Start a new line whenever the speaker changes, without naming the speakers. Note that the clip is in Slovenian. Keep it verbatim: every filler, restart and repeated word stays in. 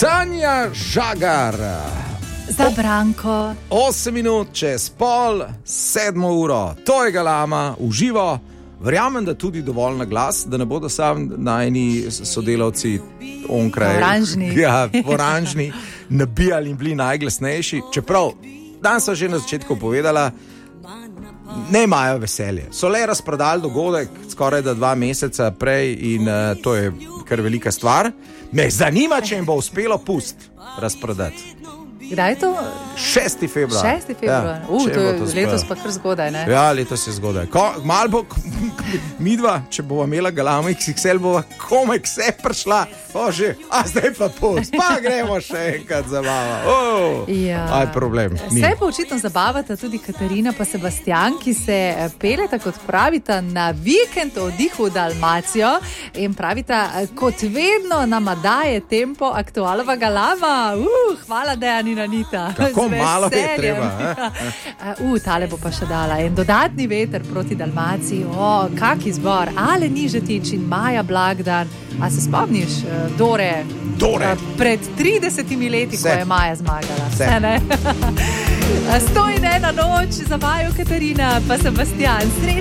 Tanja Žagar.
Za Branko.
osem minut čez pol, sedmo uro. To je Galama, uživo. Verjamem, da tudi dovolj na glas, da ne bodo sam najni sodelavci onkraj.
Oranžni.
Ja, oranžni, nabijali in bili najglasnejši. Čeprav, danes so že na začetku povedala, ne imajo veselje. So le razprodali dogodek skoraj da dva meseca prej in uh, to je kar velika stvar. Me zanima, če jim bo uspelo pust razprodati.
Kdaj je to?
šesti februar.
šesti februar.
Ja,
uh,
če
to
bo
je
to
letos
uspelo.
pa kar zgodaj, ne?
Ja, letos je zgodaj. Ko, mal bo, midva, če bova imela Galamo iks iks el, bova komaj vse prišla. O, že, a zdaj pa pust. Pa gremo še enkrat zabava. Oh,
Ja.
aj problem. Ni.
Se pa očitno zabavata tudi Katarina pa Sebastian, ki se peleta, kot pravita, na vikend oddihu v Dalmacijo in pravita, kot vedno nama daje tempo aktualova Galama. Uh, hvala, Dejan in Anita.
Kako
Z
malo je
veseljem.
treba,
Uh, tale bo pa še dala. En dodatni veter proti Dalmaciji. O, kak izbor. Ale Nižetič in Maja Blagdan. A se spomniš, uh, Dore?
Dore.
Uh, pred tridesetimi leti,
Se.
ko je Maja zmagala.
Se.
Se, ne? Sto in ena noč za Majo, Katarina pa Sebastian. Srečno.